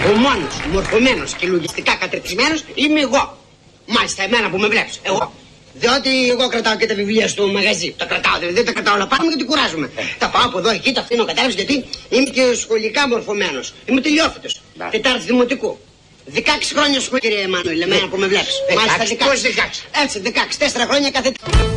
Ο μόνος μορφωμένος και λογιστικά κατρετισμένος είμαι εγώ. Μάλιστα, εμένα που με βλέπεις, εγώ. Διότι εγώ κρατάω και τα βιβλία στο μαγαζί. Τα κρατάω, δεν τα κρατάω όλα πάνω μου γιατί κουράζομαι. Τα πάω από εδώ, εκεί, τα αφήνω, κατάλαβες, γιατί είμαι και σχολικά μορφωμένος. Είμαι τελειόφυτος. Τετάρτη δημοτικού. 16 χρόνια σχολή, κύριε Εμμανουήλ, εμένα που με βλέπεις. Μάλιστα 16. Έτσι, 16. 4 χρόνια κάθε.